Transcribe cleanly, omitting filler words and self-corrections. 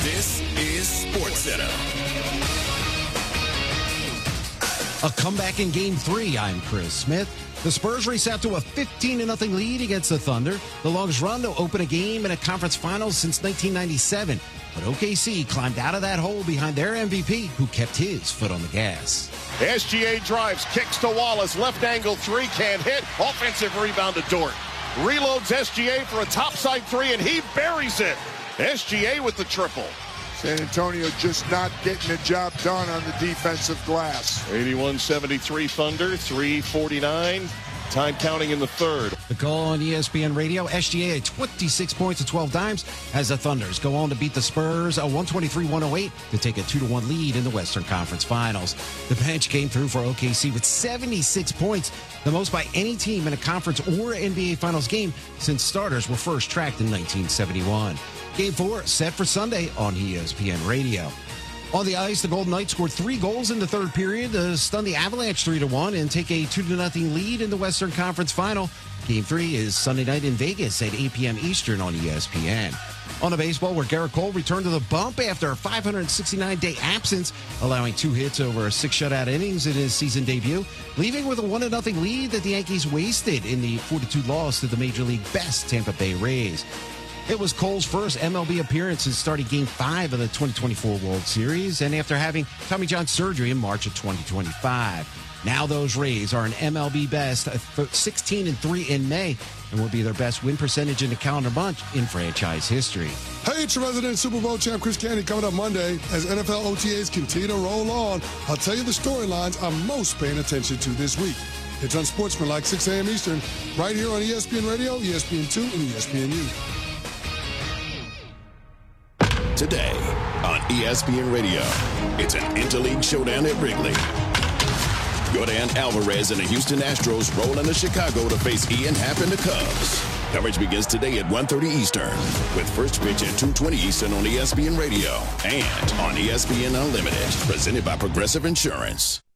This is SportsCenter. A comeback in Game 3. I'm Chris Smith. The Spurs race out to a 15-0 lead against the Thunder, the longest run to open a game in a conference finals since 1997. But OKC climbed out of that hole behind their MVP, who kept his foot on the gas. SGA drives, kicks to Wallace, left angle three, can't hit. Offensive rebound to Dort. Reloads SGA for a topside three, and he buries it. SGA with the triple. San Antonio just not getting the job done on the defensive glass. 81-73 Thunder, 3:49. Time counting in the third. The call on ESPN Radio, SGA at 26 points and 12 dimes as the Thunders go on to beat the Spurs 123-108 to take a 2-1 lead in the Western Conference Finals. The bench came through for OKC with 76 points, the most by any team in a conference or NBA Finals game since starters were first tracked in 1971. Game 4 set for Sunday on ESPN Radio. On the ice, the Golden Knights scored 3 goals in the third period to stun the Avalanche 3-1 and take a 2-0 lead in the Western Conference Final. Game 3 is Sunday night in Vegas at 8 p.m. Eastern on ESPN. On the baseball, where Garrett Cole returned to the bump after a 569-day absence, allowing 2 hits over 6 shutout innings in his season debut, leaving with a 1-0 lead that the Yankees wasted in the 4-2 loss to the Major League best Tampa Bay Rays. It was Cole's first MLB appearance since starting Game 5 of the 2024 World Series and after having Tommy John surgery in March of 2025. Now those Rays are an MLB best 16-3 in May and will be their best win percentage in the calendar month in franchise history. Hey, it's your resident Super Bowl champ Chris Candy coming up Monday as NFL OTAs continue to roll on. I'll tell you the storylines I'm most paying attention to this week. It's Unsportsmanlike 6 a.m. Eastern, right here on ESPN Radio, ESPN2, and ESPNU. Today on ESPN Radio, it's an interleague showdown at Wrigley. Yordan Alvarez and the Houston Astros roll into Chicago to face Ian Happ and the Cubs. Coverage begins today at 1:30 Eastern, with first pitch at 2:20 Eastern on ESPN Radio and on ESPN Unlimited, presented by Progressive Insurance.